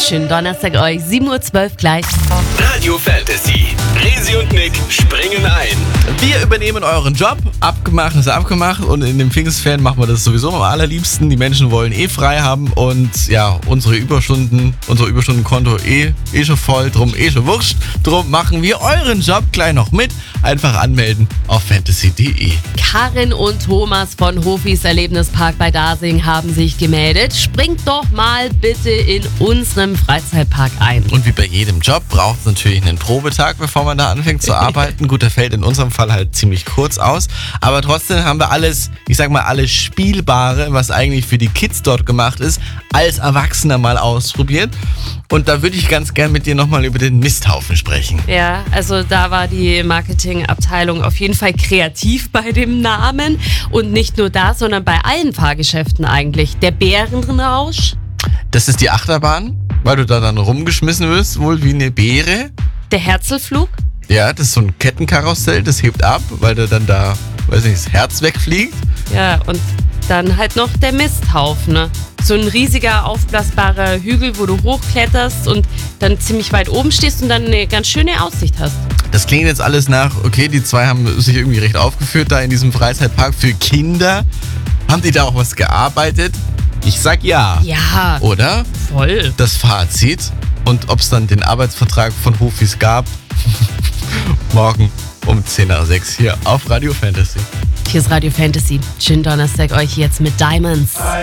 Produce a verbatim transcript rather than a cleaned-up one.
Schönen Donnerstag euch, sieben Uhr zwölf gleich. Radio Fantasy. Resi und Nick springen ein. Wir übernehmen euren Job. Abgemacht ist abgemacht. Und in dem Pfingstferien machen wir das sowieso am allerliebsten. Die Menschen wollen eh frei haben. Und ja, unsere Überstunden, unser Überstundenkonto eh, eh schon voll. Drum eh schon wurscht. Drum machen wir euren Job gleich noch mit. Einfach anmelden auf fantasy punkt de. Karin und Thomas von Hofis Erlebnispark bei Dasing haben sich gemeldet. Springt doch mal bitte in unserem Freizeitpark ein. Und wie bei jedem Job braucht es natürlich einen Probetag, bevor man da anfängt zu arbeiten. Gut, der fällt in unserem Fall halt ziemlich kurz aus. Aber trotzdem haben wir alles, ich sag mal, alles Spielbare, was eigentlich für die Kids dort gemacht ist, als Erwachsener mal ausprobiert. Und da würde ich ganz gern mit dir nochmal über den Misthaufen sprechen. Ja, also da war die Marketingabteilung auf jeden Fall kreativ bei dem Namen. Und nicht nur da, sondern bei allen Fahrgeschäften eigentlich. Der Bärenrausch. Das ist die Achterbahn, weil du da dann rumgeschmissen wirst, wohl wie eine Beere. Der Herzlflug. Ja, das ist so ein Kettenkarussell, das hebt ab, weil du dann da, weiß nicht, das Herz wegfliegt. Ja, und dann halt noch der Misthaufen, ne? So ein riesiger, aufblasbarer Hügel, wo du hochkletterst und dann ziemlich weit oben stehst und dann eine ganz schöne Aussicht hast. Das klingt jetzt alles nach, okay, die zwei haben sich irgendwie recht aufgeführt da in diesem Freizeitpark für Kinder. Haben die da auch was gearbeitet? Ich sag ja. Ja. Oder? Voll. Das Fazit und ob es dann den Arbeitsvertrag von Hofis gab, morgen um zehn nach sechs hier auf Radio Fantasy. Hier ist Radio Fantasy. Schönen Donnerstag euch jetzt mit Diamonds.